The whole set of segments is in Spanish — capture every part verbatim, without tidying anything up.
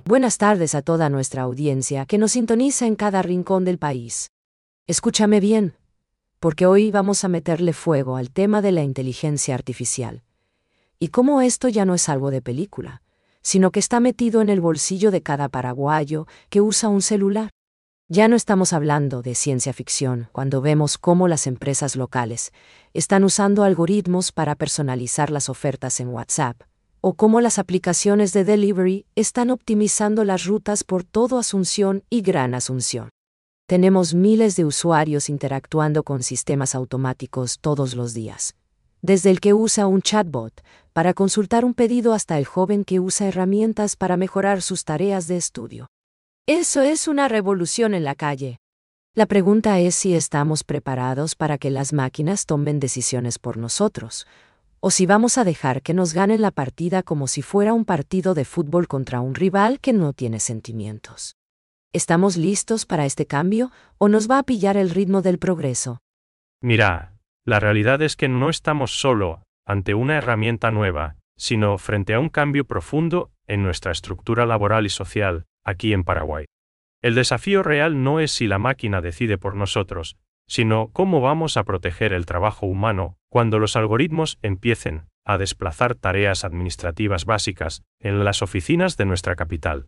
Buenas tardes a toda nuestra audiencia que nos sintoniza en cada rincón del país. Escúchame bien, porque hoy vamos a meterle fuego al tema de la inteligencia artificial. Y cómo esto ya no es algo de película, sino que está metido en el bolsillo de cada paraguayo que usa un celular. Ya no estamos hablando de ciencia ficción cuando vemos cómo las empresas locales están usando algoritmos para personalizar las ofertas en WhatsApp, o cómo las aplicaciones de delivery están optimizando las rutas por todo Asunción y Gran Asunción. Tenemos miles de usuarios interactuando con sistemas automáticos todos los días, desde el que usa un chatbot para consultar un pedido hasta el joven que usa herramientas para mejorar sus tareas de estudio. Eso es una revolución en la calle. La pregunta es si estamos preparados para que las máquinas tomen decisiones por nosotros, o si vamos a dejar que nos ganen la partida como si fuera un partido de fútbol contra un rival que no tiene sentimientos. ¿Estamos listos para este cambio o nos va a pillar el ritmo del progreso? Mira, la realidad es que no estamos solo ante una herramienta nueva, sino frente a un cambio profundo en nuestra estructura laboral y social, aquí en Paraguay. El desafío real no es si la máquina decide por nosotros, sino cómo vamos a proteger el trabajo humano cuando los algoritmos empiecen a desplazar tareas administrativas básicas en las oficinas de nuestra capital.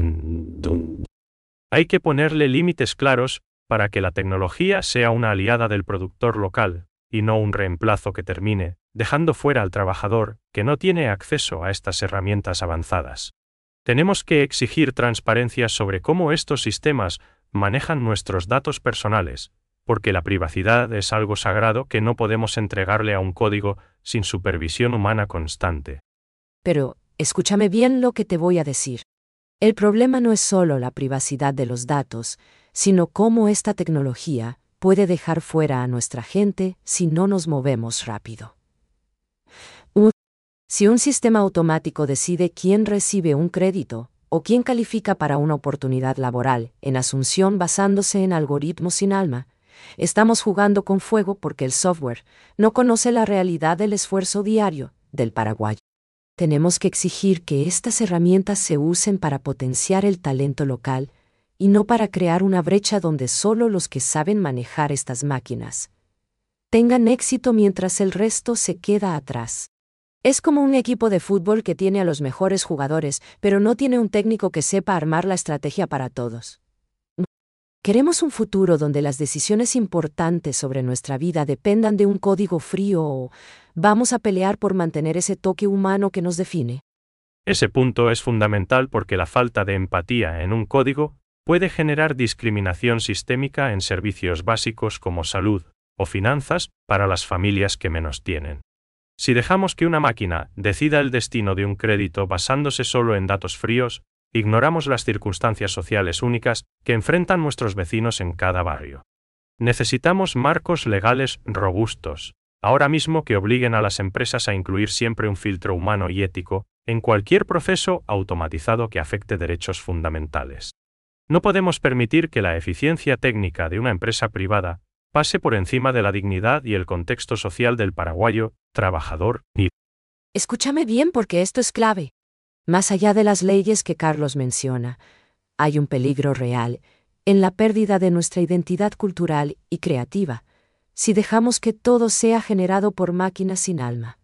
Hay que ponerle límites claros para que la tecnología sea una aliada del productor local, y no un reemplazo que termine dejando fuera al trabajador que no tiene acceso a estas herramientas avanzadas. Tenemos que exigir transparencia sobre cómo estos sistemas manejan nuestros datos personales, porque la privacidad es algo sagrado que no podemos entregarle a un código sin supervisión humana constante. Pero, escúchame bien lo que te voy a decir. El problema no es solo la privacidad de los datos, sino cómo esta tecnología puede dejar fuera a nuestra gente si no nos movemos rápido. Un Si un sistema automático decide quién recibe un crédito o quién califica para una oportunidad laboral en Asunción basándose en algoritmos sin alma, estamos jugando con fuego porque el software no conoce la realidad del esfuerzo diario del paraguayo. Tenemos que exigir que estas herramientas se usen para potenciar el talento local y no para crear una brecha donde solo los que saben manejar estas máquinas tengan éxito mientras el resto se queda atrás. Es como un equipo de fútbol que tiene a los mejores jugadores, pero no tiene un técnico que sepa armar la estrategia para todos. ¿Queremos un futuro donde las decisiones importantes sobre nuestra vida dependan de un código frío o vamos a pelear por mantener ese toque humano que nos define? Ese punto es fundamental porque la falta de empatía en un código puede generar discriminación sistémica en servicios básicos como salud o finanzas para las familias que menos tienen. Si dejamos que una máquina decida el destino de un crédito basándose solo en datos fríos, ignoramos las circunstancias sociales únicas que enfrentan nuestros vecinos en cada barrio. Necesitamos marcos legales robustos, ahora mismo que obliguen a las empresas a incluir siempre un filtro humano y ético en cualquier proceso automatizado que afecte derechos fundamentales. No podemos permitir que la eficiencia técnica de una empresa privada pase por encima de la dignidad y el contexto social del paraguayo, trabajador y... Escúchame bien porque esto es clave. Más allá de las leyes que Carlos menciona, hay un peligro real en la pérdida de nuestra identidad cultural y creativa, si dejamos que todo sea generado por máquinas sin alma.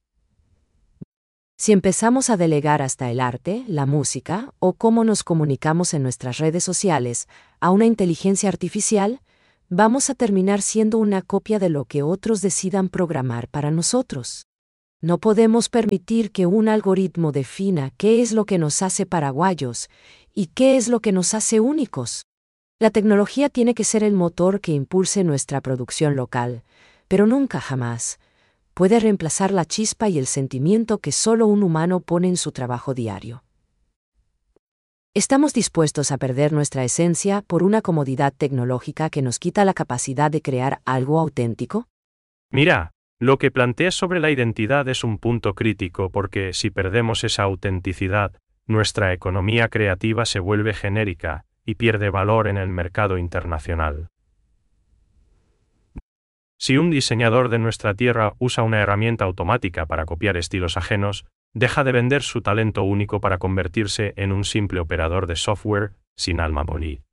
Si empezamos a delegar hasta el arte, la música o cómo nos comunicamos en nuestras redes sociales a una inteligencia artificial, vamos a terminar siendo una copia de lo que otros decidan programar para nosotros. No podemos permitir que un algoritmo defina qué es lo que nos hace paraguayos y qué es lo que nos hace únicos. La tecnología tiene que ser el motor que impulse nuestra producción local, pero nunca jamás puede reemplazar la chispa y el sentimiento que solo un humano pone en su trabajo diario. ¿Estamos dispuestos a perder nuestra esencia por una comodidad tecnológica que nos quita la capacidad de crear algo auténtico? Mira, lo que planteas sobre la identidad es un punto crítico porque si perdemos esa autenticidad, nuestra economía creativa se vuelve genérica y pierde valor en el mercado internacional. Si un diseñador de nuestra tierra usa una herramienta automática para copiar estilos ajenos, deja de vender su talento único para convertirse en un simple operador de software sin alma morir.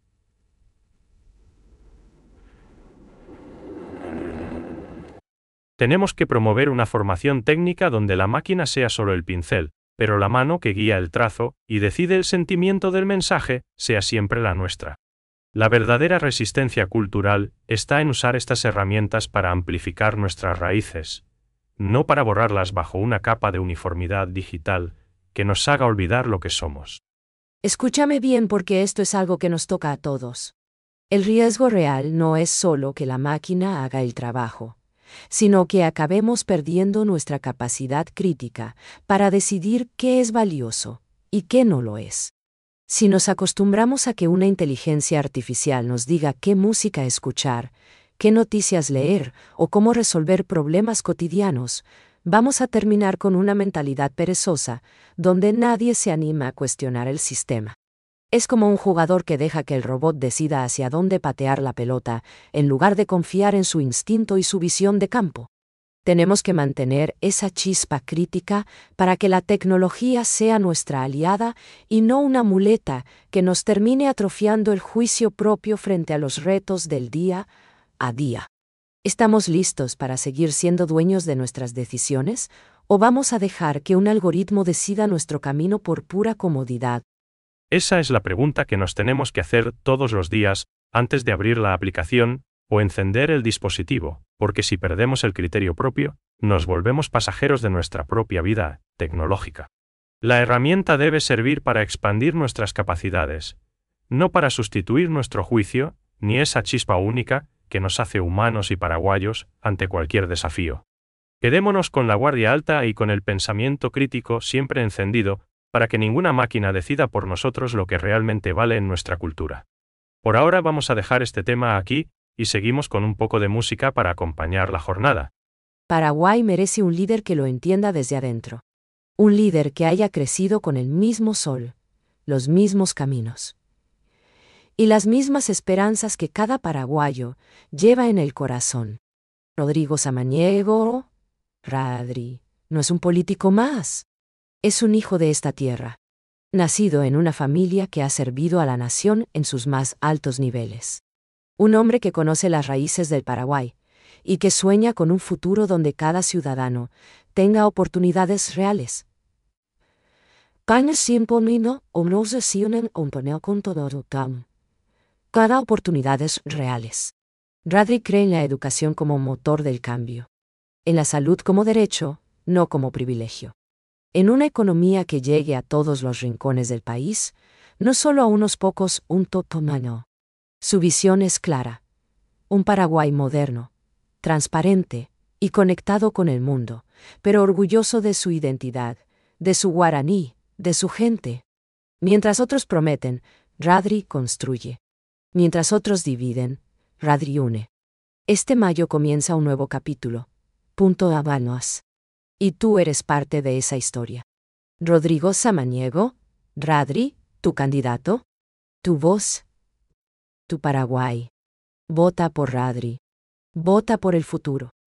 Tenemos que promover una formación técnica donde la máquina sea solo el pincel, pero la mano que guía el trazo y decide el sentimiento del mensaje sea siempre la nuestra. La verdadera resistencia cultural está en usar estas herramientas para amplificar nuestras raíces, no para borrarlas bajo una capa de uniformidad digital que nos haga olvidar lo que somos. Escúchame bien porque esto es algo que nos toca a todos. El riesgo real no es solo que la máquina haga el trabajo, sino que acabemos perdiendo nuestra capacidad crítica para decidir qué es valioso y qué no lo es. Si nos acostumbramos a que una inteligencia artificial nos diga qué música escuchar, qué noticias leer o cómo resolver problemas cotidianos, vamos a terminar con una mentalidad perezosa, donde nadie se anima a cuestionar el sistema. Es como un jugador que deja que el robot decida hacia dónde patear la pelota, en lugar de confiar en su instinto y su visión de campo. Tenemos que mantener esa chispa crítica para que la tecnología sea nuestra aliada y no una muleta que nos termine atrofiando el juicio propio frente a los retos del día a día. ¿Estamos listos para seguir siendo dueños de nuestras decisiones? ¿O vamos a dejar que un algoritmo decida nuestro camino por pura comodidad? Esa es la pregunta que nos tenemos que hacer todos los días antes de abrir la aplicación o encender el dispositivo, porque si perdemos el criterio propio, nos volvemos pasajeros de nuestra propia vida tecnológica. La herramienta debe servir para expandir nuestras capacidades, no para sustituir nuestro juicio, ni esa chispa única que nos hace humanos y paraguayos ante cualquier desafío. Quedémonos con la guardia alta y con el pensamiento crítico siempre encendido, para que ninguna máquina decida por nosotros lo que realmente vale en nuestra cultura. Por ahora vamos a dejar este tema aquí, y seguimos con un poco de música para acompañar la jornada. Paraguay merece un líder que lo entienda desde adentro. Un líder que haya crecido con el mismo sol, los mismos caminos y las mismas esperanzas que cada paraguayo lleva en el corazón. Rodrigo Samaniego, Radri, no es un político más. Es un hijo de esta tierra, nacido en una familia que ha servido a la nación en sus más altos niveles. Un hombre que conoce las raíces del Paraguay y que sueña con un futuro donde cada ciudadano tenga oportunidades reales. Cada oportunidades reales. Radri cree en la educación como motor del cambio, en la salud como derecho, no como privilegio. En una economía que llegue a todos los rincones del país, no solo a unos pocos, un totomano. Su visión es clara. Un Paraguay moderno, transparente y conectado con el mundo, pero orgulloso de su identidad, de su guaraní, de su gente. Mientras otros prometen, Radri construye. Mientras otros dividen, Radri une. Este mayo comienza un nuevo capítulo. Punto Habanos. Y tú eres parte de esa historia. Rodrigo Samaniego, Radri, tu candidato, tu voz, tu Paraguay. Vota por Radri. Vota por el futuro.